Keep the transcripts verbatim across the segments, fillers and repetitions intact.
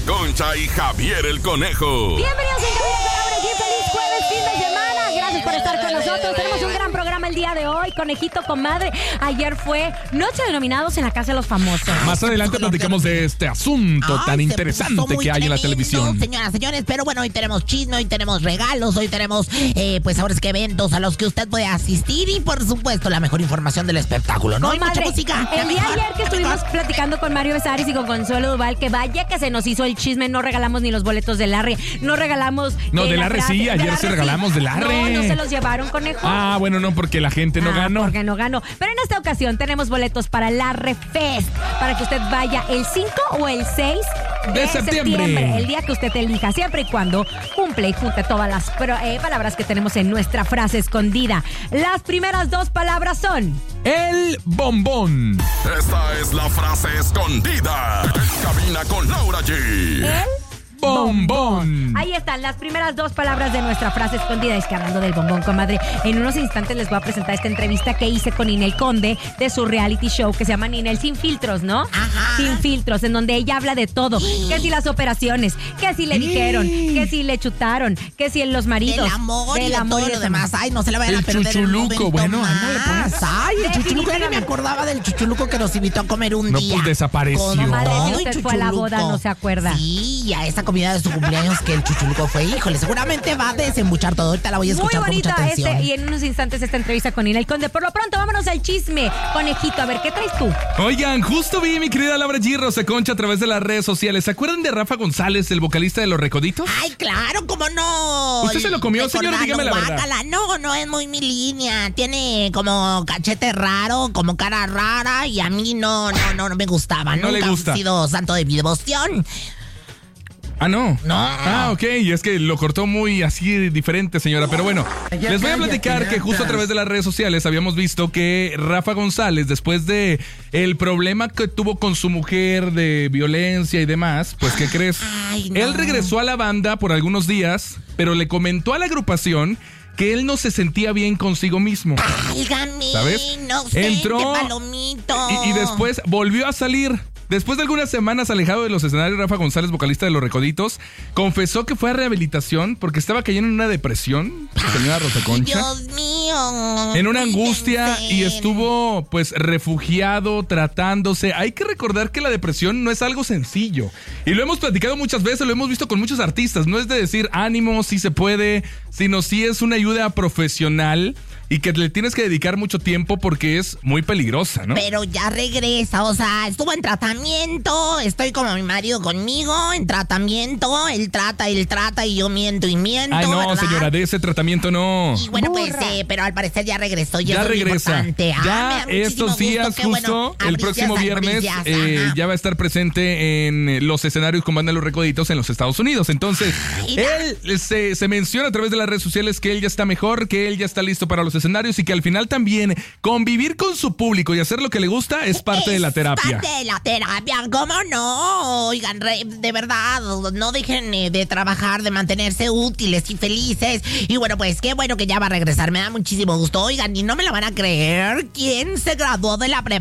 Concha y Javier el Conejo. Bienvenidos en Cabina con Laura G. Feliz jueves, fin de semana. Gracias por estar con nosotros. Tenemos un gran programa el día de hoy. Conejito, comadre. Ayer fue Noche de Nominados en la Casa de los Famosos. Más adelante platicamos de este asunto Ay, tan interesante que hay en la televisión. Señoras, señores, pero bueno, hoy tenemos chisme, hoy tenemos regalos, hoy tenemos, eh, pues ahora es que eventos a los que usted puede asistir y por supuesto la mejor información del espectáculo, ¿no? Comadre, hay mucha música. el día mejor, ayer que estuvimos mejor. platicando con Mario Besares y con Consuelo Duval, que vaya que se nos hizo el chisme, no regalamos ni los boletos de Larry, no regalamos... No, eh, de la Larry frase- sí, de ayer Larry sí regalamos de Larry. No, no se los llevaron, Conejo. Ah, bueno, no, porque la gente no Ah, ganó. Porque no ganó. Pero en esta ocasión tenemos boletos para la Refest, para que usted vaya el cinco o el seis de, De septiembre. el día que usted elija, siempre y cuando cumple y junte todas las pro- eh, palabras que tenemos en nuestra frase escondida. Las primeras dos palabras son... El bombón. Esta es la frase escondida en Cabina con Laura G. El Bombón. Ahí están las primeras dos palabras de nuestra frase escondida. Es que hablando del bombón, comadre, en unos instantes les voy a presentar esta entrevista que hice con Ninel Conde de su reality show que se llama Ninel Sin Filtros, ¿no? Ajá. Sin Filtros, en donde ella habla de todo. Que si las operaciones, que si le dijeron, que si le chutaron, que si en los maridos. Del amor y del de amor todo y lo de demás. Ay, no se le vayan a El perder chuchuluco, el momento bueno, ándale, más. pues. Ay, el chuchuluco, ya ni me Definitivamente. acordaba del chuchuluco que nos invitó a comer un No, día. pues, desapareció. Con Comadre, todo si y usted fue a la boda, chuchuluco. no se acuerda. Sí, y a esa comida de su cumpleaños que el chuchuluco fue. Híjole, seguramente va a desembuchar todo. Ahorita la voy a Muy escuchar con mucha bonita atención. este, y en unos instantes esta entrevista con Ninel Conde. Por lo pronto, vámonos al chisme. Conejito, a ver, ¿qué traes tú? Oigan, justo vi mi querida Laura G. Rosa Concha a través de las redes sociales. ¿Se acuerdan de Rafa González, el vocalista de Los Recoditos? Ay, claro, ¿cómo no? ¿Usted se lo comió, señora? Recordando, Dígame la verdad. guácala. No, no es muy mi línea. Tiene como cachete raro, como cara rara y a mí no, no, no, no me gustaba. No le Nunca gusta. he sido santo de mi devoción. Ah, no. No. Ah, ok. Y es que lo cortó muy así diferente, señora. Pero bueno, les voy a platicar que justo a través de las redes sociales habíamos visto que Rafa González, después de el problema que tuvo con su mujer de violencia y demás, pues, ¿qué crees? Ay, no. Él regresó a la banda por algunos días, pero le comentó a la agrupación que él no se sentía bien consigo mismo. Válgame, ¿Sabes? no sé, Entró qué palomito. Y, y después volvió a salir. Después de algunas semanas alejado de los escenarios, Rafa González, vocalista de Los Recoditos, confesó que fue a rehabilitación porque estaba cayendo en una depresión, señora Rosa Concha. Dios mío. En una angustia Fíjense. y estuvo pues refugiado, tratándose. Hay que recordar que la depresión no es algo sencillo. Y lo hemos platicado muchas veces, lo hemos visto con muchos artistas. No es de decir ánimo, sí se puede, sino sí es una ayuda profesional y que le tienes que dedicar mucho tiempo porque es muy peligrosa, ¿no? Pero ya regresa, o sea, estuvo en tratamiento, estoy como mi marido conmigo, en tratamiento, él trata, él trata y yo miento y miento, Ay, no, ¿verdad? señora, de ese tratamiento no. Y bueno, pues, Burra. eh, pero al parecer ya regresó y Ya eso es lo regresa. importante. Ah, me Ya da muchísimo estos gusto, días, qué justo bueno. el Abricias, próximo viernes, abricias, eh, ajá. ya va a estar presente en los escenarios con Banda Los Recoditos en los Estados Unidos. Entonces, Mira. él se, se menciona a través de las redes sociales que él ya está mejor, que él ya está listo para los escenarios y que al final también convivir con su público y hacer lo que le gusta es parte de la terapia. Parte de la terapia, ¿cómo no? Oigan, re- de verdad, no dejen eh, de trabajar, de mantenerse útiles y felices. Y bueno, pues qué bueno que ya va a regresar, me da muchísimo gusto. Oigan, y no me la van a creer, ¿quién se graduó de la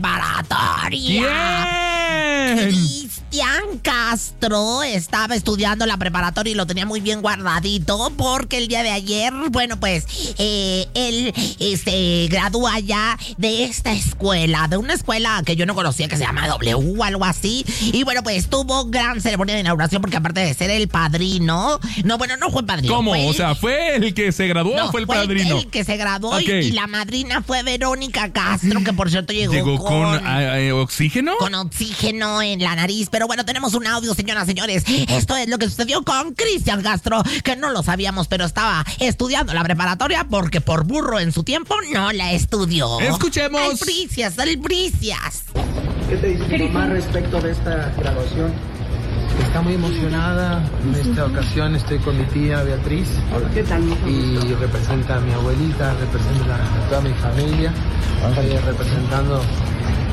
preparatoria? ¿Quién? Cristian Castro estaba estudiando la preparatoria y lo tenía muy bien guardadito porque el día de ayer, bueno, pues eh, él eh, se gradúa ya de esta escuela, de una escuela que yo no conocía que se llama W o algo así. Y bueno, pues tuvo gran ceremonia de inauguración porque aparte de ser el padrino, no, bueno, no fue padrino. ¿Cómo? fue O el- sea, ¿fue el que se graduó no, o fue el padrino? el que se graduó y- Ok. y la madrina fue Verónica Castro, que por cierto llegó, ¿Llegó con, con ah, eh, oxígeno? con oxígeno en la nariz. Pero bueno, tenemos un audio, señoras y señores. Esto es lo que sucedió con Cristian Castro, que no lo sabíamos, pero estaba estudiando la preparatoria porque por burro en su tiempo no la estudió. Escuchemos. Albricias, albricias. ¿Qué te dice tu mamá respecto de esta graduación? Está muy emocionada. En esta ocasión estoy con mi tía Beatriz. ¿Qué tal? Y representa a mi abuelita, representa a toda mi familia. Estoy representando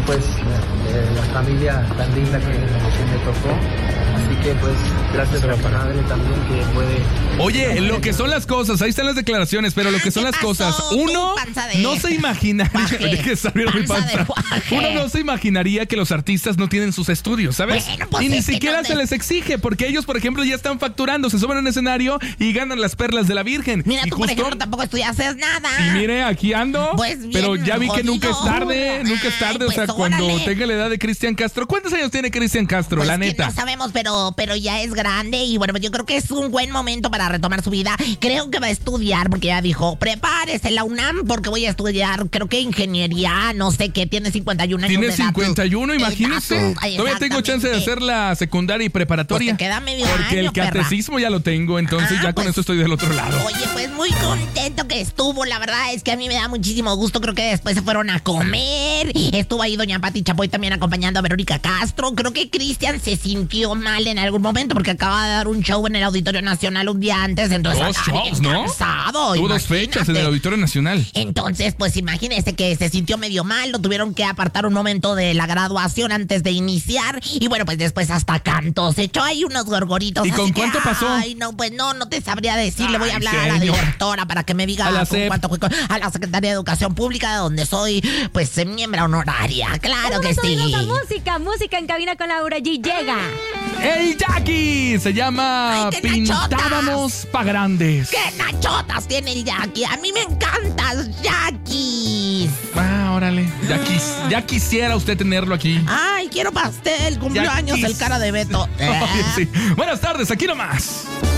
pues eh, la familia tan linda que, que me tocó. Así que pues gracias a mi madre también que puede... Oye, lo que son las cosas, ahí están las declaraciones, pero lo que son las cosas, uno no se imaginaría que saliera mi panza. Uno no se imaginaría que los artistas no tienen sus estudios, ¿sabes? Bueno, pues y ni es que siquiera no se me- les exige, porque ellos, por ejemplo, ya están facturando, se suben a un escenario y ganan las perlas de la Virgen. Mira, y tú, por ejemplo, tampoco estudiaste nada. Y mire, aquí ando, Pues bien pero ya vi que jodido. nunca es tarde, nunca es tarde, Ay, o sea, pues, cuando órale. tenga la edad de Cristian Castro. ¿Cuántos años tiene Cristian Castro, Pues la que neta? no sabemos, pero, pero ya es grande y bueno, pues yo creo que es un buen momento para retomar su vida. Creo que va a estudiar porque ya dijo, prepárese la UNAM porque voy a estudiar, creo que ingeniería, no sé qué, tiene cincuenta y un años Tiene de edad. cincuenta y uno, imagínese. Edad, ay, Todavía tengo chance de exactamente. hacer la secundaria y preparatoria. Pues te queda medio Porque año, el catecismo ya lo tengo, entonces Ah, ya con pues, eso estoy del otro lado. Oye, pues muy contento que estuvo, la verdad es que a mí me da muchísimo gusto, creo que después se fueron a comer, estuvo ahí doña Pati Chapoy también acompañando a Verónica Castro, creo que Cristian se sintió mal en algún momento porque acaba de dar un show en el Auditorio Nacional un día antes, entonces Dos andaba shows, bien ¿no? cansado, Tuvo dos fechas en el imagínate. Auditorio Nacional. Entonces, pues imagínese que se sintió medio mal, lo tuvieron que apartar un momento de la graduación antes de iniciar y bueno, pues después hasta cantó, se echó ahí unos gorgoritos. ¿Y así con que, cuánto pasó? Ay, no, pues no, no te sabría decir, le voy a Ay, hablar a la señor. directora para que me diga A la con SEP. cuánto fue con- a la Secretaría de Educación Pública, de donde soy, pues, eh, miembro honoraria, claro que Vámonos, sí. oídos a música, música en cabina con Laura G. Llega. ¡El Jackie! Se llama Ay, qué nachotas. Pintábamos pa' Grandes. ¡Qué nachotas tiene el Jackie! A mí me encantas, Jackie. Ah, órale. Ya, quis- ya quisiera usted tenerlo aquí. Ay, quiero pastel, cumpleaños, Jackie. el cara de Beto. Oye, sí. Buenas tardes, aquí nomás.